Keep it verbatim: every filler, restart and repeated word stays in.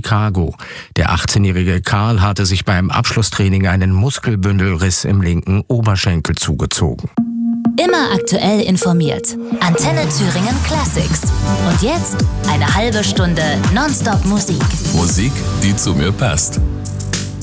Chicago. Der achtzehnjährige Karl hatte sich beim Abschlusstraining einen Muskelbündelriss im linken Oberschenkel zugezogen. Immer aktuell informiert. Antenne Thüringen Classics. Und jetzt eine halbe Stunde Nonstop Musik. Musik, die zu mir passt.